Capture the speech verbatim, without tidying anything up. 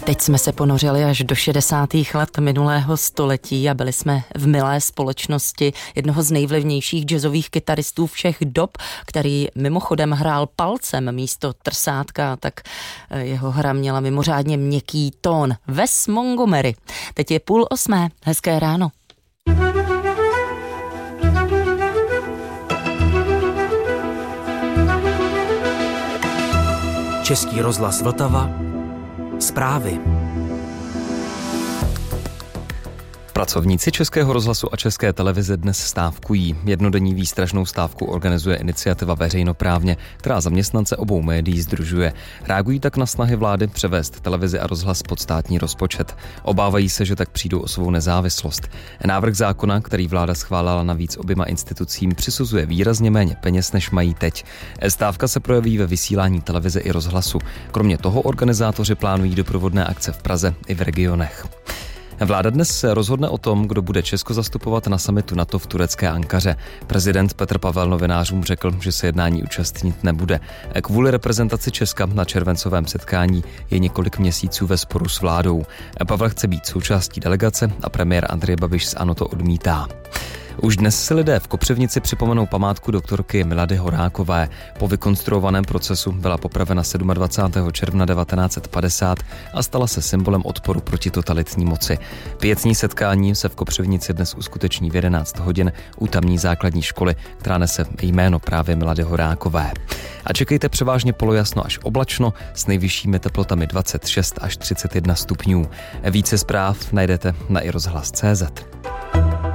Teď jsme se ponořili až do šedesátých let minulého století a byli jsme v milé společnosti jednoho z nejvlivnějších jazzových kytaristů všech dob, který mimochodem hrál palcem místo trsátka, tak jeho hra měla mimořádně měkký tón. Wes Montgomery. Teď je půl osmé. Hezké ráno. Český rozhlas Vltava. Zprávy. Pracovníci Českého rozhlasu a České televize dnes stávkují. Jednodenní výstražnou stávku organizuje iniciativa Veřejnoprávně, která zaměstnance obou médií sdružuje. Reagují tak na snahy vlády převést televizi a rozhlas pod státní rozpočet. Obávají se, že tak přijdou o svou nezávislost. Návrh zákona, který vláda schválila navíc oběma institucím, přisuzuje výrazně méně peněz, než mají teď. Stávka se projeví ve vysílání televize i rozhlasu. Kromě toho organizátoři plánují doprovodné akce v Praze i v regionech. Vláda dnes se rozhodne o tom, kdo bude Česko zastupovat na summitu NATO v turecké Ankaře. Prezident Petr Pavel novinářům řekl, že se jednání účastnit nebude. Kvůli reprezentaci Česka na červencovém setkání je několik měsíců ve sporu s vládou. Pavel chce být součástí delegace a premiér Andrej Babiš z ANO to odmítá. Už dnes si lidé v Kopřivnici připomenou památku doktorky Milady Horákové. Po vykonstruovaném procesu byla popravena dvacátého sedmého června devatenáct set padesát a stala se symbolem odporu proti totalitní moci. Pětní setkání se v Kopřivnici dnes uskuteční v jedenáct hodin u tamní základní školy, která nese jméno právě Milady Horákové. A čekejte převážně polojasno až oblačno s nejvyššími teplotami dvacet šest až třicet jedna stupňů. Více zpráv najdete na i rozhlas tečka cé zet.